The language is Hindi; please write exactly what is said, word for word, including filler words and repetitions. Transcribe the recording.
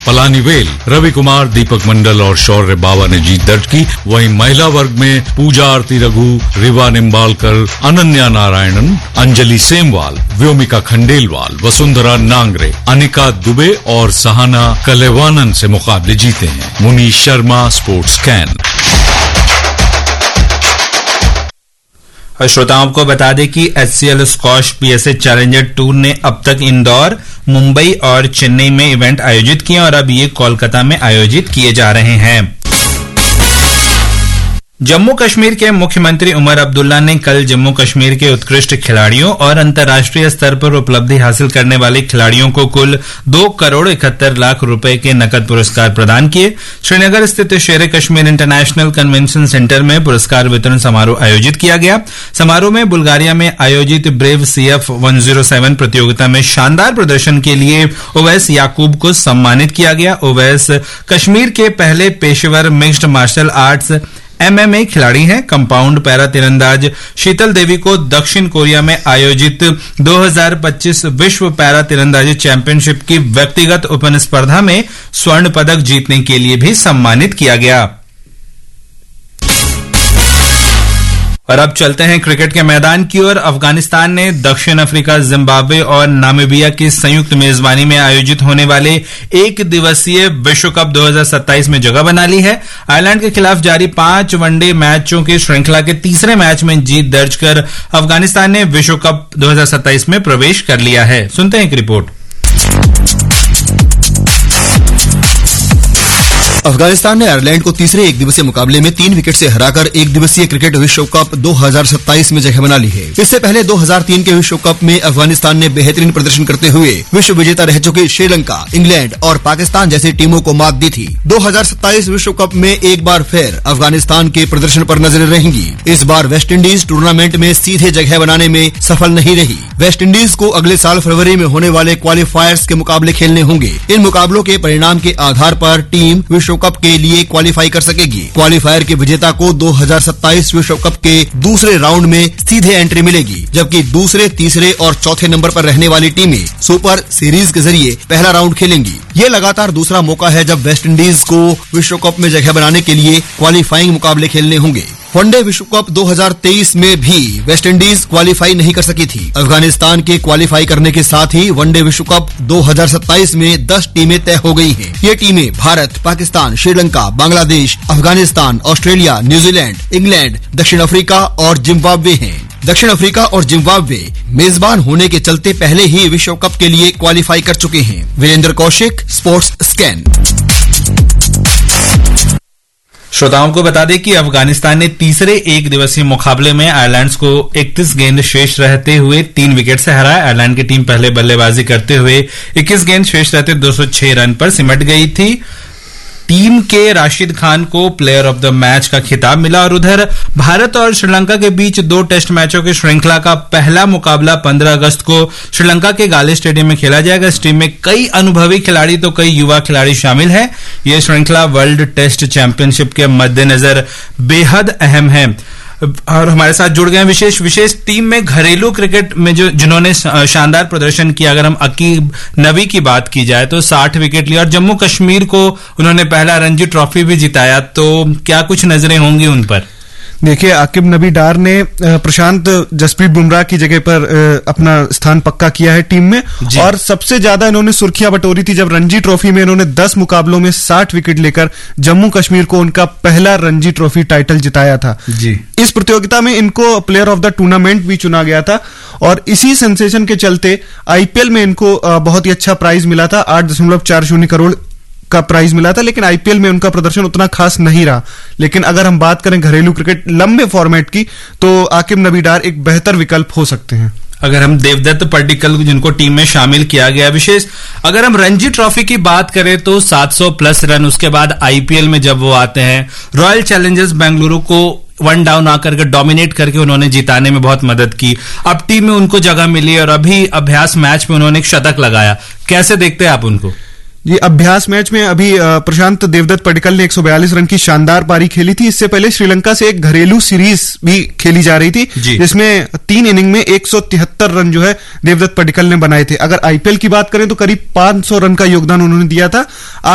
पलानीवेल, रवि कुमार, दीपक मंडल और शौर्य बाबा ने जीत दर्ज की। वहीं महिला वर्ग में पूजा आरती रघु, रिवा निम्बालकर, अनन्या नारायणन, अंजलि सेमवाल, व्योमिका खंडेलवाल, वसुंधरा नांगरे, अनिका दुबे और सहाना कलेवानन से मुकाबले जीते हैं। Munish Sharma, sports can. श्रोताओं को बता दें कि HCL squash PSA challenger tour ने अब तक इंदौर, मुंबई और चेन्नई में इवेंट आयोजित किए और अब ये कोलकाता में आयोजित किए जा रहे हैं। जम्मू कश्मीर के मुख्यमंत्री उमर अब्दुल्ला ने कल जम्मू कश्मीर के उत्कृष्ट खिलाड़ियों और अंतर्राष्ट्रीय स्तर पर उपलब्धि हासिल करने वाले खिलाड़ियों को कुल दो करोड़ इकहत्तर लाख रुपए के नकद पुरस्कार प्रदान किए। श्रीनगर स्थित शेर कश्मीर इंटरनेशनल कन्वेंशन सेंटर में पुरस्कार वितरण समारोह आयोजित किया गया। समारोह में बुल्गारिया में आयोजित ब्रेव सीएफ एक सौ सात प्रतियोगिता में शानदार प्रदर्शन के लिए ओवैस याकूब को सम्मानित किया गया। ओवैस कश्मीर के पहले पेशेवर मिक्स्ड मार्शल आर्ट्स एमएमए खिलाड़ी हैं। कंपाउंड पैरा तीरंदाज शीतल देवी को दक्षिण कोरिया में आयोजित दो हज़ार पच्चीस विश्व पैरा तीरंदाजी चैंपियनशिप की व्यक्तिगत ओपन स्पर्धा में स्वर्ण पदक जीतने के लिए भी सम्मानित किया गया। और अब चलते हैं क्रिकेट के मैदान की ओर। अफगानिस्तान ने दक्षिण अफ्रीका, जिम्बाब्वे और नामीबिया की संयुक्त मेजबानी में आयोजित होने वाले एक दिवसीय विश्व कप दो हज़ार सत्ताईस में जगह बना ली है। आयरलैंड के खिलाफ जारी पांच वनडे मैचों की श्रृंखला के तीसरे मैच में जीत दर्ज कर अफगानिस्तान ने विश्व कप दो हज़ार सत्ताईस में प्रवेश कर लिया है। सुनते हैं एक रिपोर्ट। अफगानिस्तान ने आयरलैंड को तीसरे एक दिवसीय मुकाबले में तीन विकेट से हराकर एक दिवसीय क्रिकेट विश्व कप दो हज़ार सत्ताईस में जगह बना ली है। इससे पहले दो हज़ार तीन के विश्व कप में अफगानिस्तान ने बेहतरीन प्रदर्शन करते हुए विश्व विजेता रह चुके श्रीलंका, इंग्लैंड और पाकिस्तान जैसी टीमों को मात दी थी। दो हज़ार सत्ताईस विश्व कप में एक बार फिर अफगानिस्तान के प्रदर्शन पर नजरें रहेंगी। इस बार वेस्टइंडीज टूर्नामेंट में सीधे जगह बनाने में सफल नहीं रही। वेस्टइंडीज को अगले साल फरवरी में होने वाले क्वालिफायर्स के मुकाबले खेलने होंगे। इन मुकाबलों के परिणाम के आधार पर टीम विश्व कप के लिए क्वालिफाई कर सकेगी। क्वालिफायर के विजेता को दो हज़ार सत्ताईस विश्व कप के दूसरे राउंड में सीधे एंट्री मिलेगी, जबकि दूसरे, तीसरे और चौथे नंबर पर रहने वाली टीमें सुपर सीरीज के जरिए पहला राउंड खेलेंगी। ये लगातार दूसरा मौका है जब वेस्टइंडीज को विश्व कप में जगह बनाने के लिए क्वालिफाइंग मुकाबले खेलने होंगे। वनडे विश्व कप दो हज़ार तेईस में भी वेस्टइंडीज क्वालिफाई नहीं कर सकी थी। अफगानिस्तान के क्वालिफाई करने के साथ ही वनडे विश्व कप दो हज़ार सत्ताईस में दस टीमें तय हो गई हैं। ये टीमें Bharat, Pakistan, Sri Lanka, Bangladesh, Afghanistan, Australia, New Zealand, England, दक्षिण अफ्रीका और जिम्बाब्वे हैं। दक्षिण अफ्रीका और जिम्बाब्वे मेजबान होने के चलते पहले ही विश्व कप के लिए क्वालिफाई कर चुके हैं। Virendra Kaushik, sports scan. श्रोताओं को बता दें कि अफगानिस्तान ने तीसरे एक दिवसीय मुकाबले में आयरलैंड को इकतीस गेंद शेष रहते हुए तीन विकेट से हराया। आयरलैंड की टीम पहले बल्लेबाजी करते हुए इक्कीस गेंद शेष रहते दो सौ छह रन पर सिमट गई थी। टीम के राशिद खान को प्लेयर ऑफ द मैच का खिताब मिला। और उधर भारत और श्रीलंका के बीच दो टेस्ट मैचों की श्रृंखला का पहला मुकाबला पंद्रह अगस्त को श्रीलंका के गाले स्टेडियम में खेला जाएगा। इस टीम में कई अनुभवी खिलाड़ी तो कई युवा खिलाड़ी शामिल हैं। यह श्रृंखला वर्ल्ड टेस्ट चैंपियनशिप के मद्देनजर बेहद अहम है। और हमारे साथ जुड़ गए विशेष विशेष टीम में घरेलू क्रिकेट में जो जिन्होंने शानदार प्रदर्शन किया। अगर हम अकीब नबी की बात की जाए तो साठ विकेट लिया और जम्मू कश्मीर को उन्होंने पहला रणजी ट्रॉफी भी जिताया। तो क्या कुछ नजरें होंगी उन पर? देखिए, आकिब नबी डार ने प्रशांत जसप्रीत बुमराह की जगह पर अपना स्थान पक्का किया है टीम में। और सबसे ज्यादा इन्होंने सुर्खियां बटोरी थी जब रणजी ट्रॉफी में इन्होंने दस मुकाबलों में साठ विकेट लेकर जम्मू कश्मीर को उनका पहला रणजी ट्रॉफी टाइटल जिताया था। जी। इस प्रतियोगिता में इनको प्लेयर ऑफ द टूर्नामेंट भी चुना गया था और इसी सेंसेशन के चलते आईपीएल में इनको बहुत ही अच्छा प्राइज मिला था। आठ दशमलव चार शून्य करोड़ का प्राइज मिला था, लेकिन आईपीएल में उनका प्रदर्शन उतना खास नहीं रहा। लेकिन अगर हम बात करें घरेलू क्रिकेट लंबे फॉर्मेट की तो आकिब नबी डार एक बेहतर विकल्प हो सकते हैं। अगर हम देवदत्त पड्डीकल जिनको टीम में शामिल किया गया, विशेष अगर हम रणजी ट्रॉफी की बात करें तो सात सौ प्लस रन, उसके बाद आईपीएल में जब वो आते हैं रॉयल चैलेंजर्स बेंगलुरु को वन डाउन आकर के डोमिनेट करके उन्होंने जिताने में बहुत मदद की। अब टीम में उनको जगह मिली और अभी अभ्यास मैच में उन्होंने एक शतक लगाया। कैसे देखते हैं आप उनको? ये अभ्यास मैच में अभी प्रशांत देवदत्त पडिक्कल ने एक सौ बयालीस रन की शानदार पारी खेली थी। इससे पहले श्रीलंका से एक घरेलू सीरीज भी खेली जा रही थी जिसमें तीन इनिंग में एक सौ तिहत्तर रन जो है देवदत्त पडिक्कल ने बनाए थे। अगर आईपीएल की बात करें तो करीब पांच सौ रन का योगदान उन्होंने दिया था।